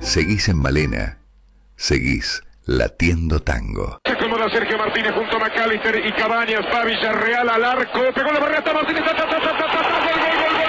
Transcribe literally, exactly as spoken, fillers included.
Seguís en Malena. Seguís latiendo tango. Se acomoda Sergio Martínez junto a McAllister y Cabañas. Va Villarreal al arco. Pegó la barrera. Martínez. Ta, ta, ta, ta, ta, ta, ta, gol, gol, gol.